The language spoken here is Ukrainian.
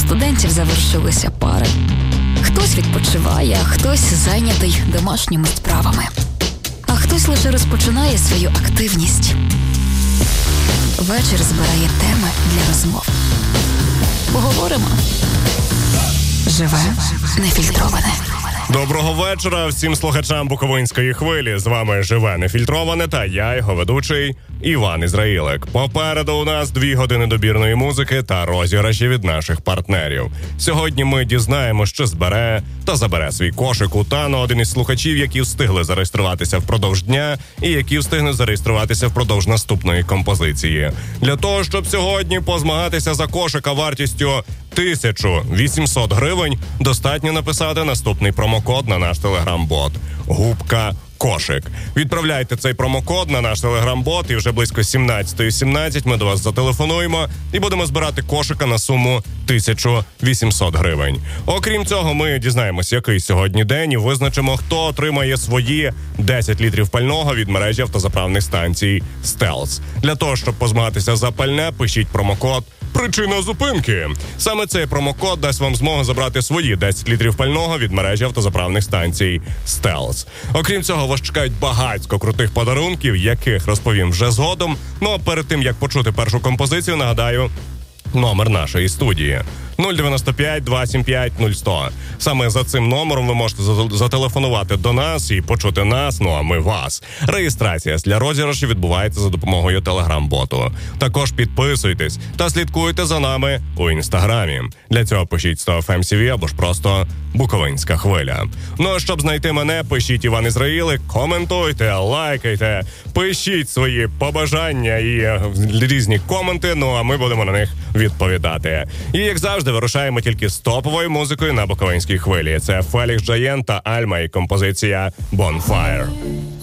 студентів завершилися пари. Хтось відпочиває, а хтось зайнятий домашніми справами. А хтось лише розпочинає свою активність. Вечір збирає теми для розмов. Поговоримо. Живе нефільтроване. Доброго вечора всім слухачам Буковинської хвилі. З вами Живе нефільтроване та я, його ведучий Іван Ізраїлик. Попереду у нас 2 години добірної музики та розіграші від наших партнерів. Сьогодні ми дізнаємо, що збере та забере свій кошик у Тано один із слухачів, які встигли зареєструватися впродовж дня і які встигнуть зареєструватися впродовж наступної композиції. Для того, щоб сьогодні позмагатися за кошика вартістю 1800 гривень, достатньо написати наступний промокод на наш телеграм-бот «Губка Кошик». Відправляйте цей промокод на наш телеграм-бот і вже близько 17:17 ми до вас зателефонуємо і будемо збирати кошика на суму 1800 гривень. Окрім цього, ми дізнаємося, який сьогодні день і визначимо, хто отримає свої 10 літрів пального від мережі автозаправних станцій «Стелс». Для того, щоб позмагатися за пальне, пишіть промокод «Причина зупинки». Саме цей промокод дасть вам змогу забрати свої 10 літрів пального від мережі автозаправних станцій «Стелс». Окрім цього, вас чекають багатько крутих подарунків, яких розповім вже згодом. Ну а перед тим, як почути першу композицію, нагадаю номер нашої студії. 095 275 0100. Саме за цим номером ви можете зателефонувати до нас і почути нас, ну а ми вас. Реєстрація для розіграшу відбувається за допомогою телеграм-боту. Також підписуйтесь та слідкуйте за нами у інстаграмі. Для цього пишіть 100FMCV або ж просто Буковинська хвиля. Ну а щоб знайти мене, пишіть Іван Ізраїлик, коментуйте, лайкайте, пишіть свої побажання і різні коменти, ну а ми будемо на них відповідати. І як завжди, вирушаємо тільки з топовою музикою на Буковинській хвилі. Це Фелікс Джаєн та Альма і композиція «Bonfire».